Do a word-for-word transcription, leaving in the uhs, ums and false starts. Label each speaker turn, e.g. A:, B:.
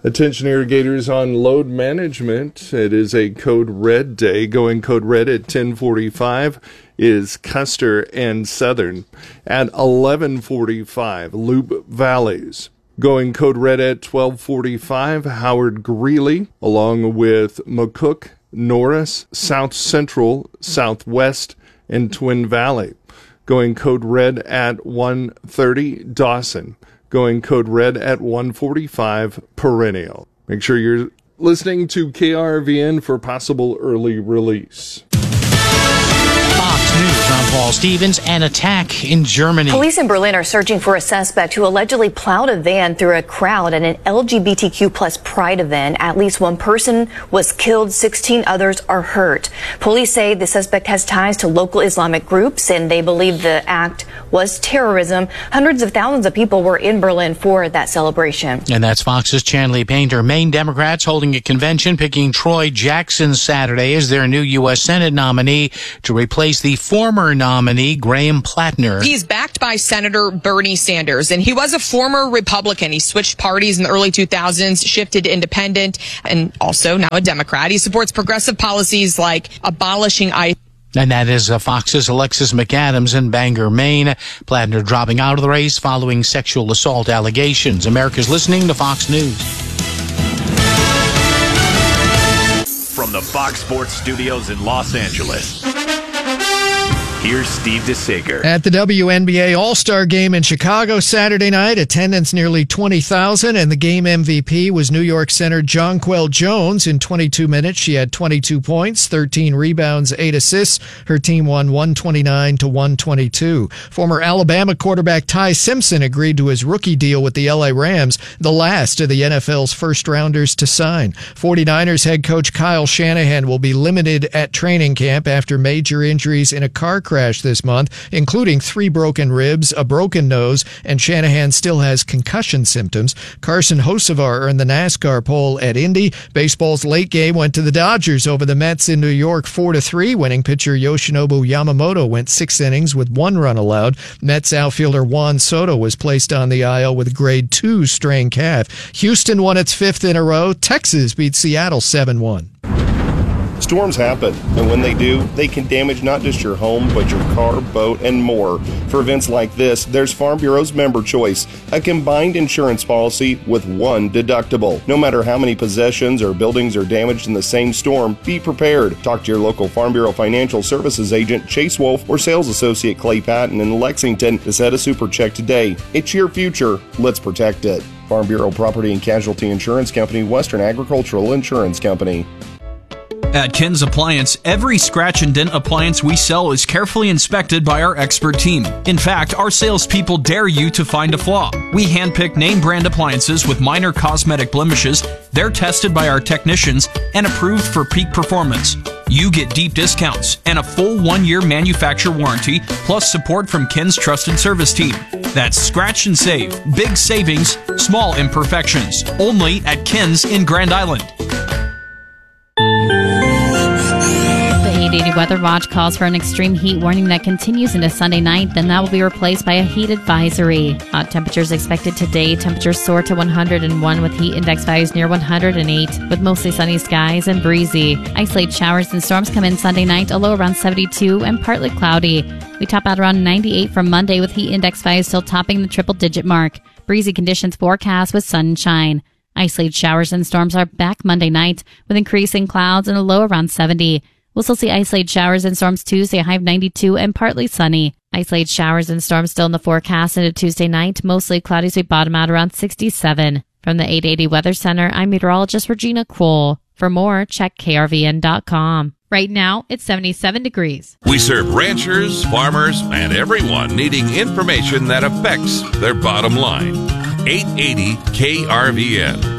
A: Attention irrigators on load management. It is a code red day. Going code red at ten forty-five is Custer and Southern. At eleven forty-five, Loup Valleys. Going code red at twelve forty-five, Howard Greeley, along with McCook, Norris, South Central, Southwest, and Twin Valley. Going code red at one thirty, Dawson. Going code red at one forty-five, Perennial. Make sure you're listening to K R V N for possible early release.
B: Fox News, I'm Paul Stevens. An attack in Germany.
C: Police in Berlin are searching for a suspect who allegedly plowed a van through a crowd at an L G B T Q plus pride event. At least one person was killed, sixteen others are hurt. Police say the suspect has ties to local Islamic groups, and they believe the act was terrorism. Hundreds of thousands of people were in Berlin for that celebration.
B: And that's Fox's Chanley Painter. Maine Democrats holding a convention picking Troy Jackson Saturday as their new U S Senate nominee to replace the former nominee, Graham Plattner.
D: He's backed by Senator Bernie Sanders, and he was a former Republican. He switched parties in the early two thousands, shifted to independent, and also now a Democrat. He supports progressive policies like abolishing ICE.
B: And that is uh, Fox's Alexis McAdams in Bangor, Maine. Plattner dropping out of the race following sexual assault allegations. America's listening to Fox News.
E: From the Fox Sports Studios in Los Angeles, here's Steve DeSager.
F: At the W N B A All-Star Game in Chicago Saturday night, attendance nearly twenty thousand, and the game M V P was New York center Jonquel Jones. In twenty-two minutes, she had twenty-two points, thirteen rebounds, eight assists. Her team won one twenty-nine to one twenty-two. Former Alabama quarterback Ty Simpson agreed to his rookie deal with the L A Rams, the last of the N F L's first-rounders to sign. forty-niners head coach Kyle Shanahan will be limited at training camp after major injuries in a car crash this month, including three broken ribs, a broken nose, and Shanahan still has concussion symptoms. Carson Hocevar earned the NASCAR pole at Indy. Baseball's late game went to the Dodgers over the Mets in New York four to three. Winning pitcher Yoshinobu Yamamoto went six innings with one run allowed. Mets outfielder Juan Soto was placed on the I L with grade two strained calf. Houston won its fifth in a row. Texas beat Seattle seven one.
G: Storms happen, and when they do, they can damage not just your home, but your car, boat, and more. For events like this, there's Farm Bureau's Member Choice, a combined insurance policy with one deductible. No matter how many possessions or buildings are damaged in the same storm, be prepared. Talk to your local Farm Bureau Financial Services agent, Chase Wolf, or sales associate Clay Patton in Lexington to set a super check today. It's your future. Let's protect it. Farm Bureau Property and Casualty Insurance Company, Western Agricultural Insurance Company.
H: At Ken's Appliance, every scratch and dent appliance we sell is carefully inspected by our expert team. In fact, our salespeople dare you to find a flaw. We handpick name brand appliances with minor cosmetic blemishes. They're tested by our technicians and approved for peak performance. You get deep discounts and a full one-year manufacturer warranty, plus support from Ken's trusted service team. That's scratch and save. Big savings, small imperfections. Only at Ken's in Grand Island.
I: eight eighty Weather Watch calls for an extreme heat warning that continues into Sunday night, then that will be replaced by a heat advisory. Hot temperatures expected today. Temperatures soar to one hundred one with heat index values near one hundred eight, with mostly sunny skies and breezy. Isolated showers and storms come in Sunday night, a low around seventy-two and partly cloudy. We top out around ninety-eight from Monday with heat index values still topping the triple-digit mark. Breezy conditions forecast with sunshine. Isolated showers and storms are back Monday night with increasing clouds and a low around seventy. We'll still see isolated showers and storms Tuesday, a high of ninety-two and partly sunny. Isolated showers and storms still in the forecast into Tuesday night, mostly cloudy as we bottom out around sixty-seven. From the eight eighty Weather Center, I'm meteorologist Regina Cole. For more, check K R V N dot com. Right now, it's seventy-seven degrees.
J: We serve ranchers, farmers, and everyone needing information that affects their bottom line. eight eighty K R V N.